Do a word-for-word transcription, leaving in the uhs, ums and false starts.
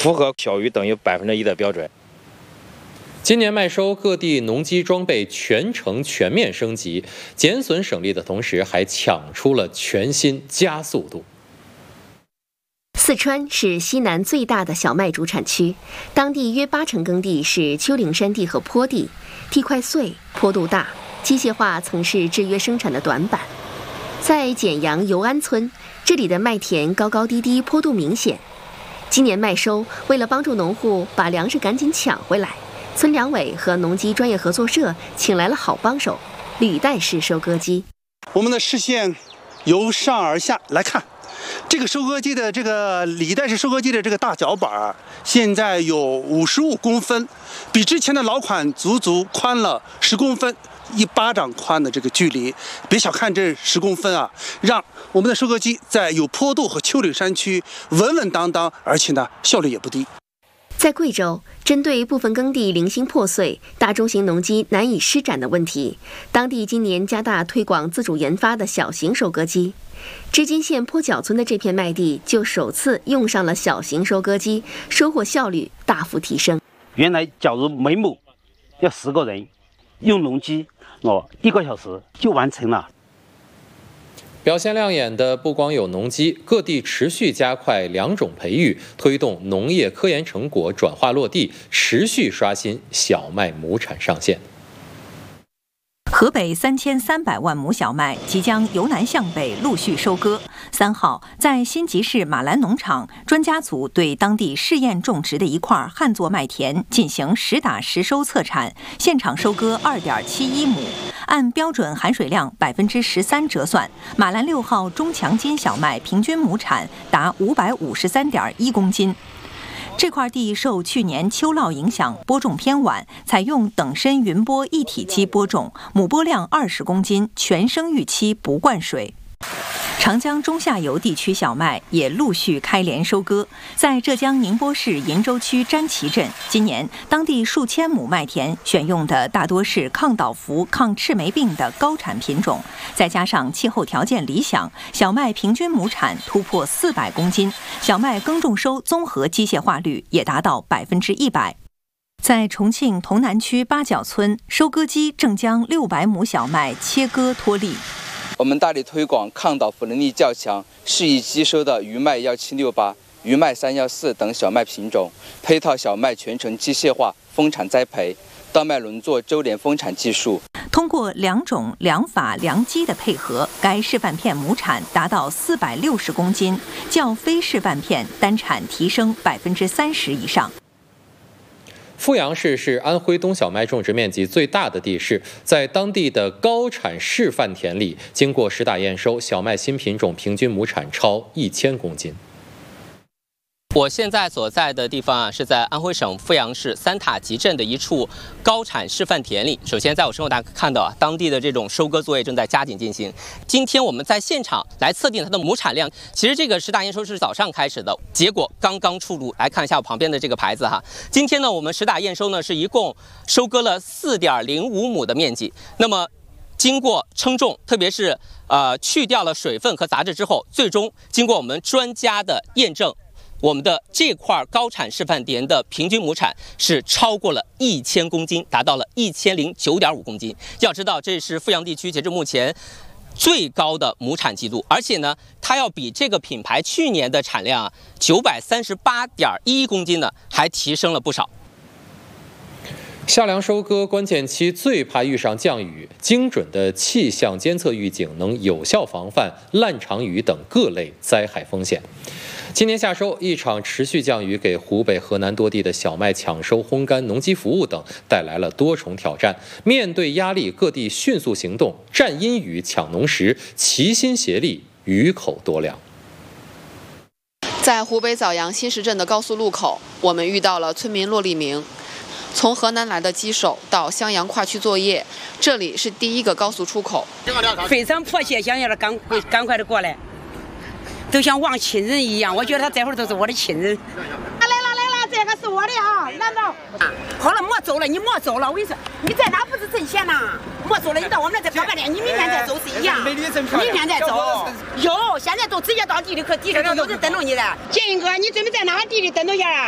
符合小于等于百分之一的标准。 今年麦收各地农机装备全程全面升级，减损省力的同时，还抢出了全新加速度。 四川是西南最大的小麦主产区，当地约八成耕地是丘陵山地和坡地，地块碎，坡度大，机械化曾是制约生产的短板。在简阳游安村，这里的麦田高高低低，坡度明显。今年麦收，为了帮助农户把粮食赶紧抢回来，村粮委和农机专业合作社请来了好帮手——履带式收割机。 我们的视线由上而下来看，这个收割机的这个履带式收割机的这个大脚板，现在有五十五公分，比之前的老款足足宽了十公分。一巴掌宽的这个距离，别小看这十公分啊，让我们的收割机在有坡度和丘陵山区稳稳当当，而且呢效率也不低。 在贵州，针对部分耕地零星破碎、大中型农机难以施展的问题，当地今年加大推广自主研发的小型收割机。织金县坡脚村的这片麦地就首次用上了小型收割机，收获效率大幅提升。 原来假如每亩要十个人，用农机哦，一个小时就完成了。 表现亮眼的不光有农机，各地持续加快良种培育，推动农业科研成果转化落地，持续刷新小麦亩产上限。 河北三千三百万亩小麦即将由南向北陆续收割。三号，在新集市马兰农场，专家组对当地试验种植的一块旱作麦田进行实打实收测产，现场收割二点七一亩，按标准含水量百分之十三折算，马兰六号中强筋小麦平均亩产达五百五十三点一公斤。这块地受去年秋涝影响，播种偏晚，采用等深云播一体机播种，亩播量二十公斤，全生育期不灌水。长江中下游地区小麦也陆续开镰收割，在浙江宁波市鄞州区詹旗镇，今年当地数千亩麦田选用的大多是抗倒伏、抗赤霉病的高产品种，再加上气候条件理想，小麦平均亩产突破四百公斤，小麦耕种收综合机械化率也达到百分之一百。在重庆潼南区八角村，收割机正将六百亩小麦切割脱粒。 我们大力推广抗倒伏能力较强、适宜机收的余麦幺七六八、余麦三幺四等小麦品种，配套小麦全程机械化丰产栽培、稻麦轮作周年丰产技术。 通过良种、良法、良机的配合，该示范片亩产达到四百六十公斤，较非示范片单产提升百分之三十以上。 阜阳市是安徽冬小麦种植面积最大的地市，在当地的高产示范田里，经过实打验收，小麦新品种平均亩产超一千公斤。 我现在所在的地方啊，是在安徽省阜阳市三塔集镇的一处高产示范田里。首先，在我身后大家看到啊，当地的这种收割作业正在加紧进行。今天我们在现场来测定它的亩产量。其实这个实打验收是早上开始的，结果刚刚出炉。来看一下我旁边的这个牌子哈。今天呢，我们实打验收呢是一共收割了四点零五亩的面积。那么经过称重，特别是呃去掉了水分和杂质之后，最终经过我们专家的验证，我们的这块高产示范田的平均亩产是超过了一千公斤，达到了一千零九点五公斤。要知道，这是阜阳地区截至目前最高的亩产记录，而且呢，它要比这个品牌去年的产量九百三十八点一公斤呢，还提升了不少。 夏粮收割关键期最怕遇上降雨，精准的气象监测预警能有效防范烂场雨等各类灾害风险。今年夏收，一场持续降雨给湖北、河南多地的小麦抢收、烘干、农机服务等带来了多重挑战。面对压力，各地迅速行动，战阴雨、抢农时，齐心协力，雨口夺粮。 在湖北枣阳新石镇的高速路口，我们遇到了村民骆立明。从河南来的机手到襄阳跨区作业，这里是第一个高速出口。 非常迫切，想要他赶赶快的过来，都像望亲人一样。我觉得他这会儿都是我的亲人。 来了来了，这个是我的啊，难道？ 好了，莫走了，你莫走了，我跟你说，你在哪不是挣钱呐？莫走了，你到我们那再跑半天，你明天再走是一样。明天再走。有，现在都直接到地里去，地里头有人等着你了。 建英哥，你准备在哪个地里等着下啊？